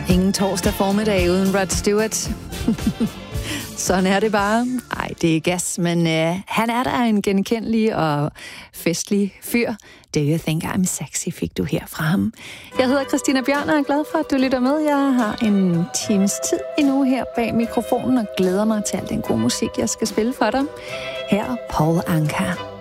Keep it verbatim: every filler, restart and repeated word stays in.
Ingen torsdag formiddag uden Rod Stewart. Sådan er det bare. Ej, det er gas, men øh, han er der en genkendelig og festlig fyr. Do you think I'm sexy, fik du her fra ham. Jeg hedder Christina Bjørn og er glad for, at du lytter med. Jeg har en times tid endnu her bag mikrofonen og glæder mig til al den gode musik, jeg skal spille for dig. Her er Paul Anka.